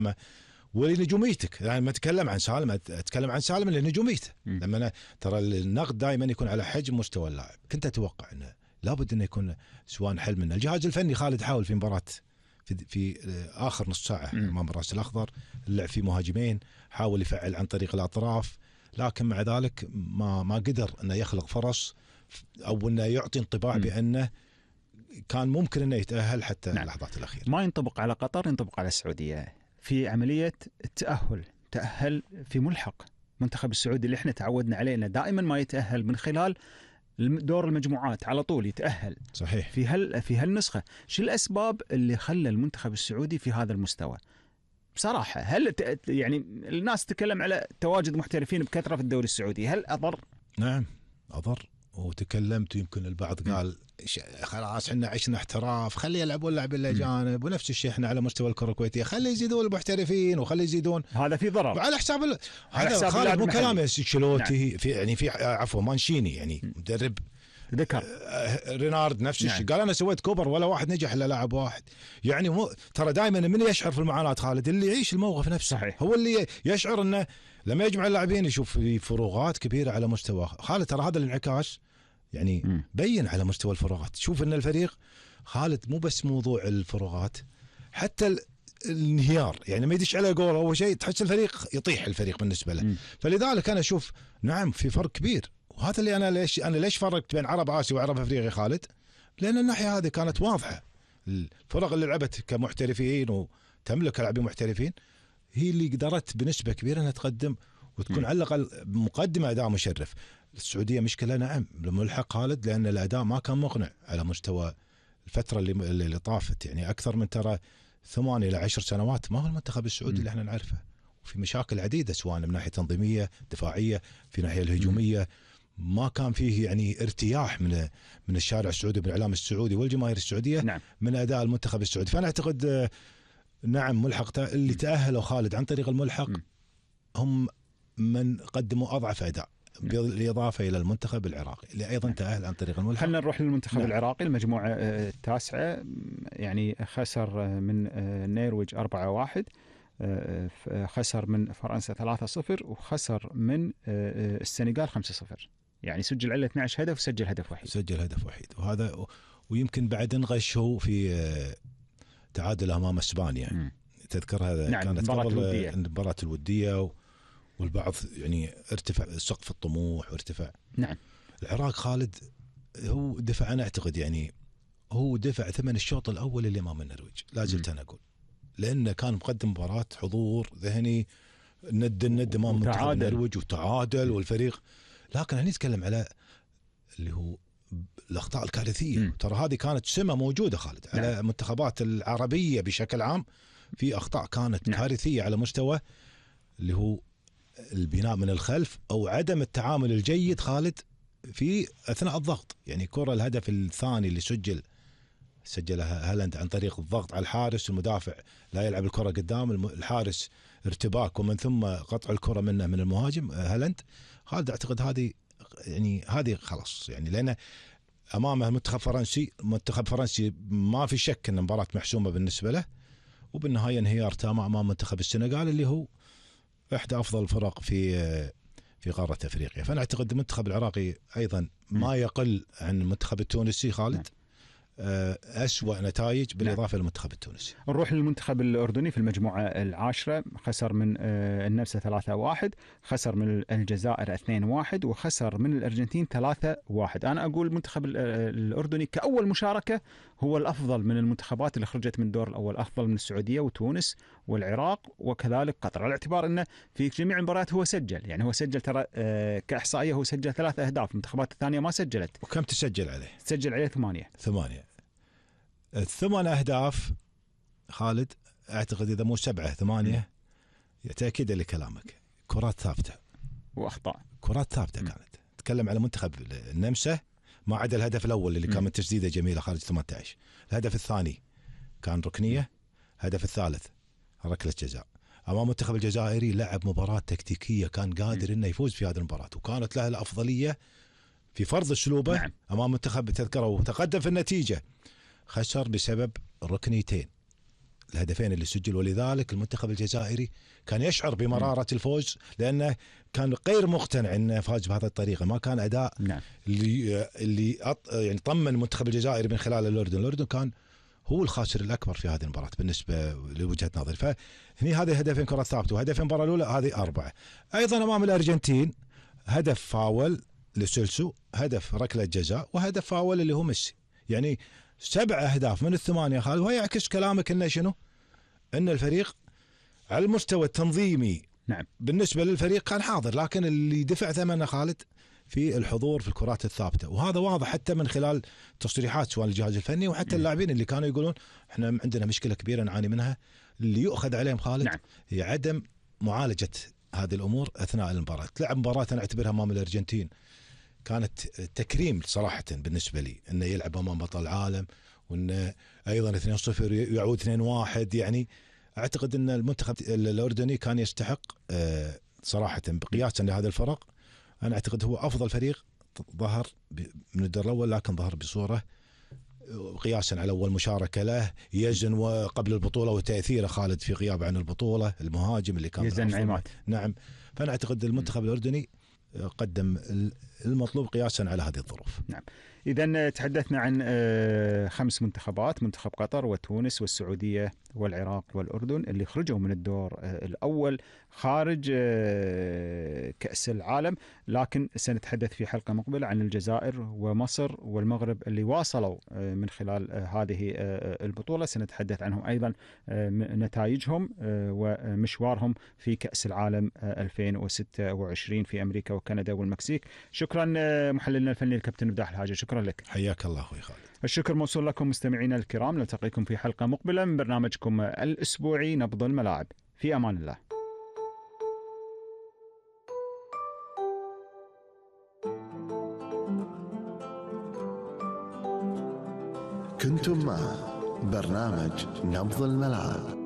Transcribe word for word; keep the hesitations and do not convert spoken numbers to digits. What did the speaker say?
ولنجوميتك. يعني ما اتكلم عن سالم، اتكلم عن سالم لنجوميته. لما أنا ترى النقد دائما يكون على حجم مستوى اللاعب. كنت اتوقع انه لابد انه يكون سواء حل من الجهاز الفني. خالد حاول في مباراه في, في اخر نص ساعه امام الراس الاخضر، اللعب في مهاجمين، حاول يفعل عن طريق الاطراف، لكن مع ذلك ما ما قدر انه يخلق فرص او انه يعطي انطباع م. بانه كان ممكن انه يتاهل حتى نعم. اللحظات الاخيره. ما ينطبق على قطر، ينطبق على السعوديه في عمليه التاهل. تاهل في ملحق منتخب السعودي اللي احنا تعودنا عليه انه دائما ما يتاهل من خلال دور المجموعات، على طول يتأهل. صحيح. في هال في هالنسخة شو الأسباب اللي خلى المنتخب السعودي في هذا المستوى؟ بصراحة هل يعني الناس تتكلم على تواجد محترفين بكثرة في الدوري السعودي، هل أضر؟ نعم أضر. وتكلمت يمكن البعض قال خلاص احنا عشنا احتراف، خلي يلعبوا اللاعبين الاجانب، ونفس الشيء احنا على مستوى الكرة الكويتية خلي يزيدون المحترفين وخلي يزيدون. هذا في ضرر على حساب ال... هذا خالد مو كلام شلوتي. نعم. في يعني في عفوا مانشيني يعني مدرب ذكر رينارد نفس الشيء. نعم. قال انا سويت كوبر ولا واحد نجح الا لاعب واحد. يعني مو ترى دائما من يشعر في المعاناة خالد اللي يعيش الموقف نفسه. صحيح. هو اللي يشعر انه لما يجمع اللاعبين يشوف في فروقات كبيرة على مستوى خالد. ترى هذا الانعكاس يعني م. بين على مستوى الفروقات. شوف ان الفريق خالد مو بس موضوع الفروقات، حتى الانهيار يعني ما يدش على جول اول شيء تحس الفريق يطيح الفريق بالنسبه له. م. فلذلك انا اشوف نعم في فرق كبير. وهذا اللي انا ليش انا ليش فرقت بين عرب اسيا وعرب افريقيا خالد، لان الناحيه هذه كانت واضحه. الفرق اللي لعبت كمحترفين وتملك لاعبين محترفين هي اللي قدرت بنسبه كبيره انها تقدم وتكون م. على الاقل مقدمه اداء مشرف. السعوديه مشكله نعم ملحق خالد، لان الاداء ما كان مقنع على مستوى الفتره اللي اللي طافت. يعني اكثر من ترى ثمانية الى عشر سنوات ما هو المنتخب السعودي م. اللي احنا نعرفه، وفي مشاكل عديده سواء من ناحيه تنظيميه دفاعيه في ناحيه الهجوميه. ما كان فيه يعني ارتياح من من الشارع السعودي وبالاعلام السعودي والجماهير السعوديه نعم. من اداء المنتخب السعودي. فانا اعتقد نعم ملحق اللي تاهلوا خالد عن طريق الملحق م. هم من قدموا اضعف اداء، بالإضافة إلى المنتخب العراقي اللي أيضا تأهل عن طريق الملحق. خلنا نروح للمنتخب نعم. العراقي المجموعة التاسعة، يعني خسر من النرويج أربعة واحد، خسر من فرنسا ثلاثة صفر، وخسر من السنغال خمسة صفر. يعني سجل عليه اثني عشر هدف وسجل هدف وحيد. سجل هدف وحيد. وهذا ويمكن بعد انغش هو في تعادل أمام إسبانيا. م. تذكر هذا نعم. كانت قبل المباراة الودية و... والبعض يعني ارتفع سقف الطموح وارتفع. نعم. العراق خالد هو دفع، أنا أعتقد يعني هو دفع ثمن الشوط الأول اللي أمام النرويج، لا زلت أنا أقول، لأنه كان مقدم مباراة حضور ذهني ند الند أمام منتخب النرويج وتعادل والفريق. لكن هني نتكلم على اللي هو الأخطاء الكارثية. م. ترى هذه كانت سمة موجودة خالد على نعم. المنتخبات العربية بشكل عام، في أخطاء كانت نعم. كارثية على مستوى اللي هو البناء من الخلف أو عدم التعامل الجيد خالد في أثناء الضغط. يعني كرة الهدف الثاني اللي سجل سجلها هالاند عن طريق الضغط على الحارس، المدافع لا يلعب الكرة قدام الحارس، ارتباك ومن ثم قطع الكرة منه من المهاجم هالاند. خالد أعتقد هذه يعني هذه خلاص يعني، لأن أمامه منتخب فرنسي منتخب فرنسي ما في شك أن مباراة محسومة بالنسبة له، وبالنهاية انهيار تام أمام منتخب السنغال اللي هو إحدى أفضل الفرق في في قارة أفريقيا. فأنا أعتقد المنتخب العراقي أيضا ما يقل عن المنتخب التونسي خالد أسوأ نتائج بالإضافة نعم. للمنتخب التونسي. نروح للمنتخب الأردني في المجموعة العاشرة، خسر من النمسا ثلاثة واحد، خسر من الجزائر اثنين واحد، وخسر من الأرجنتين ثلاثة واحد. أنا أقول المنتخب الأردني كأول مشاركة هو الأفضل من المنتخبات اللي خرجت من الدور الأول، أفضل من السعودية وتونس والعراق وكذلك قطر، على اعتبار أنه في جميع المباريات هو سجل. يعني هو سجل ترى كإحصائية هو سجل ثلاثة أهداف، المنتخبات الثانية ما سجلت. وكم تسجل عليه؟ سجل عليه ثمانية ثمانية الثمان أهداف خالد أعتقد إذا مو سبعة ثمانية تأكيد لكلامك. كرات ثابتة وأخطاء، كرات ثابتة م. كانت تتكلم على منتخب النمسا ما عدا الهدف الأول اللي كان من تسديدة جميلة خارج ثمانية عشر، الهدف الثاني كان ركنية، الهدف الثالث ركلة جزاء. أمام منتخب الجزائري لعب مباراة تكتيكية، كان قادر إنه يفوز في هذه المباراة وكانت له الأفضلية في فرض أسلوبه نعم. أمام منتخب تذكره وتقدم في النتيجة، خسر بسبب ركنيتين الهدفين اللي سجل، ولذلك المنتخب الجزائري كان يشعر بمرارة الفوز لأنه كان غير مقتنع أنه فاز بهذه الطريقة. ما كان أداء نعم. اللي اللي يعني طمن المنتخب الجزائري من خلال الأردن. الأردن كان هو الخاسر الأكبر في هذه المباراة بالنسبة لوجهة نظري. فهني هذه هدفين كرة ثابتة وهدفين المباراة الأولى، هذه أربعة. أيضا أمام الأرجنتين هدف فاول لسيلسو، هدف ركلة جزاء، وهدف فاول اللي هو ميسي. يعني سبع أهداف من الثمانية خالد، وهي يعكس كلامك إنه شنو؟ إن الفريق على المستوى التنظيمي نعم بالنسبة للفريق كان حاضر، لكن اللي دفع ثمنه خالد في الحضور في الكرات الثابتة. وهذا واضح حتى من خلال تصريحات سواء الجهاز الفني وحتى اللاعبين اللي كانوا يقولون احنا عندنا مشكلة كبيرة نعاني منها، اللي يؤخذ عليهم خالد نعم. هي عدم معالجة هذه الأمور أثناء المباراة. تلعب مباراة أنا أعتبرها أمام الأرجنتين كانت تكريم صراحة بالنسبة لي، أنه يلعب أمام بطل العالم، وأنه أيضا اثنين صفر يعود اثنين واحد. يعني أعتقد أن المنتخب الأردني كان يستحق صراحة بقياسا لهذا الفرق. أنا أعتقد هو أفضل فريق ظهر من الدور الأول، لكن ظهر بصورة قياسا على أول مشاركة له، يزن وقبل البطولة وتأثيره خالد في غياب عن البطولة، المهاجم اللي كان يزن عماد. نعم. فأنا أعتقد المنتخب الأردني قدم المطلوب قياسا على هذه الظروف. نعم. إذا تحدثنا عن خمس منتخبات، منتخب قطر وتونس والسعودية والعراق والأردن اللي خرجوا من الدور الأول خارج كأس العالم، لكن سنتحدث في حلقة مقبلة عن الجزائر ومصر والمغرب اللي واصلوا من خلال هذه البطولة. سنتحدث عنهم أيضا نتائجهم ومشوارهم في كأس العالم ألفين وستة وعشرين في أمريكا وكندا والمكسيك. شكرا محللنا الفني الكابتن مداح الحاجة، شكرا لك. حياك الله أخوي خالد. الشكر موصول لكم مستمعينا الكرام، نلتقيكم في حلقة مقبلة من برنامجكم الأسبوعي نبض الملاعب. في أمان الله. كنتم مع برنامج نبض الملاعب.